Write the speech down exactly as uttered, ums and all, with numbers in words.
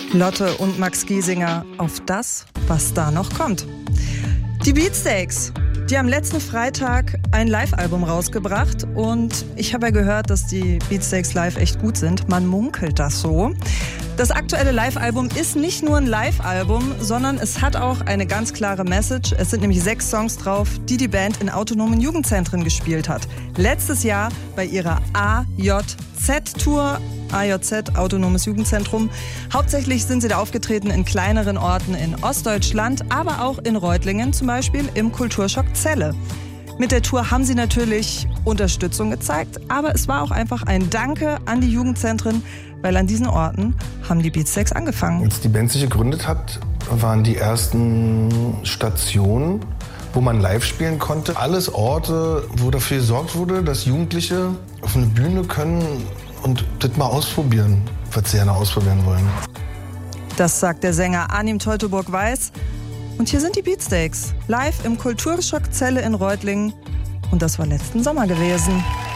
Lotte und Max Giesinger auf das, was da noch kommt. Die Beatsteaks, die haben letzten Freitag ein Live-Album rausgebracht und ich habe ja gehört, dass die Beatsteaks live echt gut sind. Man munkelt das so. Das aktuelle Live-Album ist nicht nur ein Live-Album, sondern es hat auch eine ganz klare Message. Es sind nämlich sechs Songs drauf, die die Band in autonomen Jugendzentren gespielt hat. Letztes Jahr bei ihrer A J Z-Tour, A J Z, Autonomes Jugendzentrum. Hauptsächlich sind sie da aufgetreten in kleineren Orten in Ostdeutschland, aber auch in Reutlingen, zum Beispiel im Kulturschock Celle. Mit der Tour haben sie natürlich Unterstützung gezeigt, aber es war auch einfach ein Danke an die Jugendzentren, weil an diesen Orten haben die Beatsteaks angefangen. Als die Band sich gegründet hat, waren die ersten Stationen, wo man live spielen konnte. Alles Orte, wo dafür gesorgt wurde, dass Jugendliche auf eine Bühne können und das mal ausprobieren, was sie gerne ausprobieren wollen. Das sagt der Sänger Arnim Teutoburg-Weiß. Und hier sind die Beatsteaks, live im Kulturschock Celle in Reutlingen. Und das war letzten Sommer gewesen.